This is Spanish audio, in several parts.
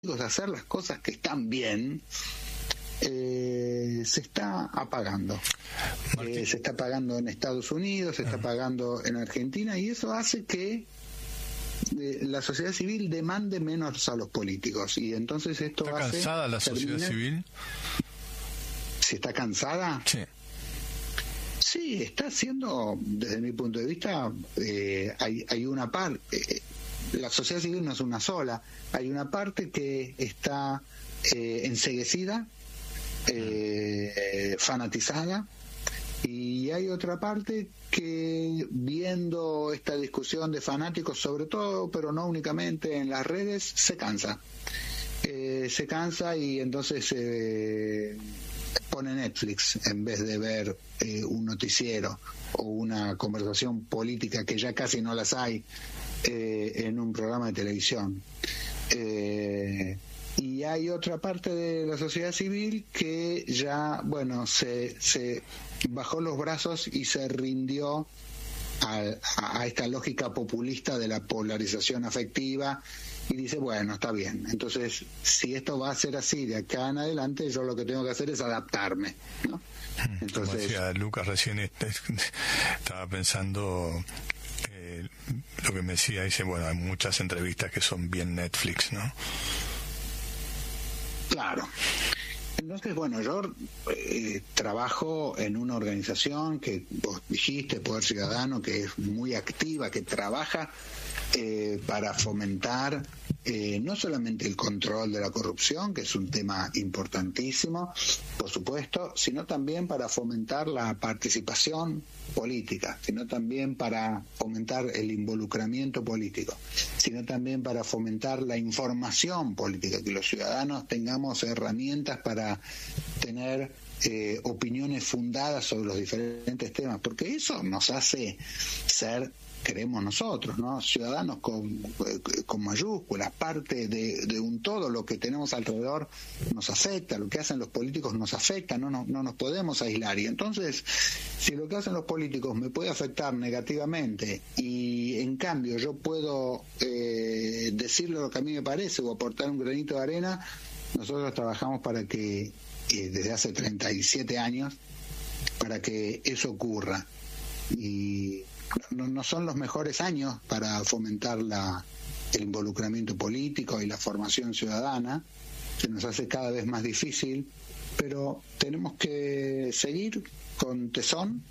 hacer las cosas que están bien, se está apagando. Se está apagando en Estados Unidos, se está apagando en Argentina, y eso hace que la sociedad civil demande menos a los políticos, y entonces esto ¿Está cansada la sociedad civil? ¿Si está cansada? Sí. Sí, está haciendo, desde mi punto de vista, hay una parte, la sociedad civil no es una sola, hay una parte que está enceguecida, fanatizada, y hay otra parte que, viendo esta discusión de fanáticos sobre todo, pero no únicamente en las redes, se cansa y entonces pone Netflix en vez de ver un noticiero o una conversación política, que ya casi no las hay, en un programa de televisión. Y hay otra parte de la sociedad civil que ya, se bajó los brazos y se rindió a esta lógica populista de la polarización afectiva, y dice, bueno, está bien, entonces si esto va a ser así de acá en adelante, yo lo que tengo que hacer es adaptarme, ¿no? Entonces, como decía Lucas recién, estaba pensando lo que me decía, dice, bueno, hay muchas entrevistas que son bien Netflix, ¿no? Claro. Entonces, yo trabajo en una organización que vos dijiste, Poder Ciudadano, que es muy activa, que trabaja para fomentar no solamente el control de la corrupción, que es un tema importantísimo, por supuesto, sino también para fomentar la participación política, sino también para fomentar el involucramiento político, sino también para fomentar la información política, que los ciudadanos tengamos herramientas para tener opiniones fundadas sobre los diferentes temas, porque eso nos hace ser, queremos nosotros, ¿no?, ciudadanos con mayúsculas, parte de un todo. Lo que tenemos alrededor nos afecta, lo que hacen los políticos nos afecta, no nos podemos aislar, y entonces, si lo que hacen los políticos me puede afectar negativamente, y en cambio yo puedo decirle lo que a mí me parece o aportar un granito de arena, nosotros trabajamos para que, desde hace 37 años, para que eso ocurra. Y no son los mejores años para fomentar el involucramiento político y la formación ciudadana, se nos hace cada vez más difícil, pero tenemos que seguir con tesón,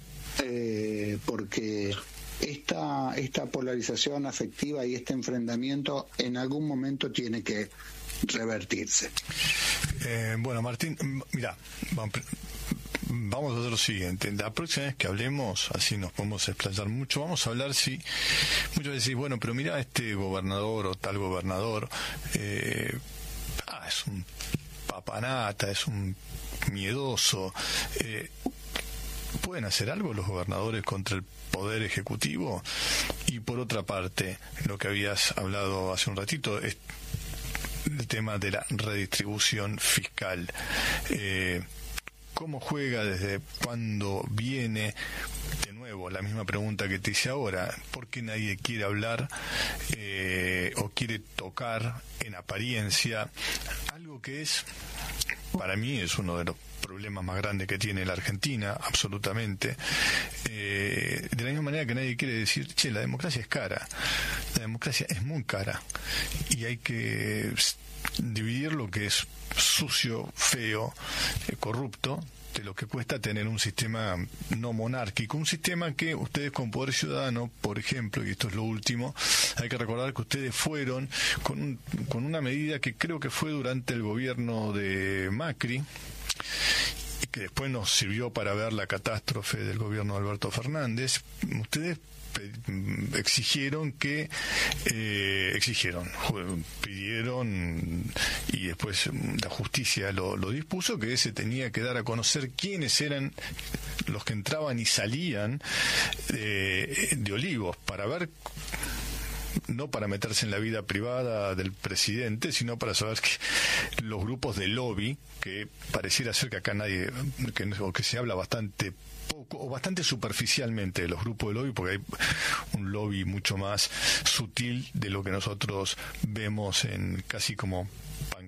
porque esta polarización afectiva y este enfrentamiento en algún momento tiene que revertirse. Bueno, Martín, mira, vamos a hacer lo siguiente. La próxima vez que hablemos, así nos podemos explayar mucho, vamos a hablar, si muchos decís, bueno, pero mira, este gobernador o tal gobernador es un papanata, es un miedoso. ¿Pueden hacer algo los gobernadores contra el poder ejecutivo? Y por otra parte, lo que habías hablado hace un ratito es el tema de la redistribución fiscal. ¿Cómo juega? ¿Desde cuándo viene? De nuevo, la misma pregunta que te hice ahora. ¿Por qué nadie quiere hablar o quiere tocar en apariencia algo que es, para mí, es uno de los problemas más grandes que tiene la Argentina, absolutamente? De la misma manera que nadie quiere decir, la democracia es cara. La democracia es muy cara y hay que dividir lo que es sucio, feo, corrupto, de lo que cuesta tener un sistema no monárquico, un sistema que ustedes con Poder Ciudadano, por ejemplo, y esto es lo último, hay que recordar que ustedes fueron con una medida que creo que fue durante el gobierno de Macri, y que después nos sirvió para ver la catástrofe del gobierno de Alberto Fernández. Ustedes pidieron, y después la justicia lo dispuso, que se tenía que dar a conocer quiénes eran los que entraban y salían de Olivos, para ver no para meterse en la vida privada del presidente, sino para saber que los grupos de lobby, que pareciera ser que acá nadie, o que se habla bastante poco o bastante superficialmente de los grupos de lobby, porque hay un lobby mucho más sutil de lo que nosotros vemos en casi como